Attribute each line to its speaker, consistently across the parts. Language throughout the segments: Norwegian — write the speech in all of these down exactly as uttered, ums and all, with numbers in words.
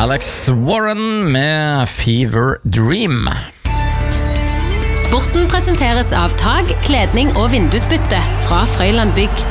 Speaker 1: Alex Warren med Fever Dream.
Speaker 2: Sporten presenteres av Tag, kledning og vindusbytte fra Frøyland Bygg.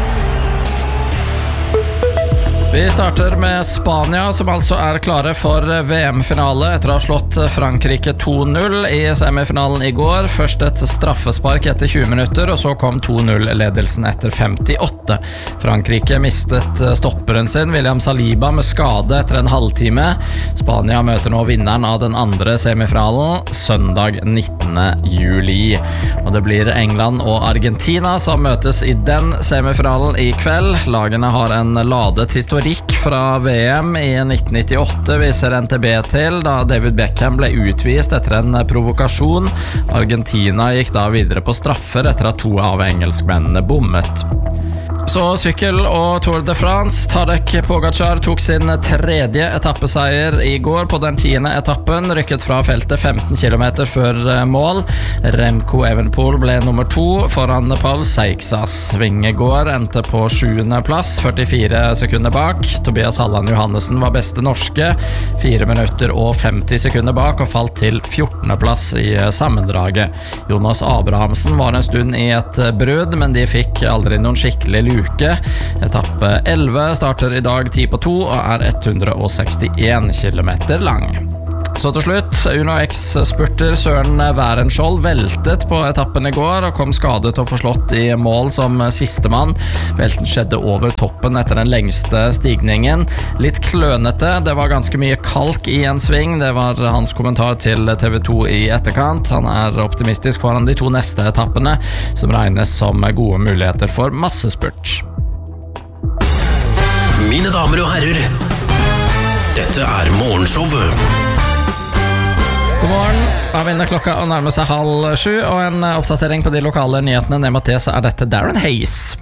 Speaker 1: Vi starter med Spania, som altså er klare for V M-finale etter å ha slått Frankrike to null i semifinalen i går. Først et straffespark etter tjue minutter, og så kom to null-ledelsen etter femtiåtte. Frankrike mistet stopperen sin, William Saliba, med skade etter en halvtime. Spania møter nå vinneren av den andre semifinalen, søndag nittende juli. Og det blir England og Argentina som møtes i den semifinalen i kveld. Lagene har en ladet historie fra V M i nitten nittiåtte, viser N T B til, da David Beckham ble utvist etter en provokasjon. Argentina gikk da videre på straffer etter at to av engelskmennene bommet. Så sykkel og Tour de France. Tadej Pogacar tok sin tredje etappeseier i går på den tiende etappen, rykket fra feltet femten kilometer før mål. Remco Evenepoel ble nummer to foran Paul Seixas. Vingegaard endte på sjuende plass, førtifire sekunder bak. Tobias Halland Johannessen var beste norske, fire minutter og femti sekunder bak, og falt til fjortende plass i sammendraget. Jonas Abrahamsen var en stund i et brudd, men de fikk aldri noen skikkelig luke. Etappe elleve starter i dag ti på to og er hundre og sekstien kilometer lang. Så til slutt, Uno X-spurter Søren Værenskjold veltet på etappen i går og kom skadet og forslått i mål som sistemann. Velten skjedde over toppen etter den lengste stigningen. Litt klønete, det var ganske mye kalk i en sving. Det var hans kommentar til T V to i etterkant. Han er optimistisk foran de to neste etappene, som regnes som gode muligheter for massespurt.
Speaker 3: Mine damer og herrer, dette er morgenshowet.
Speaker 1: God morgen, da vinner klokka å nærme seg halv sju, og en oppdatering på de lokale nyhetene. Ned mot det så er dette Darren Hayes.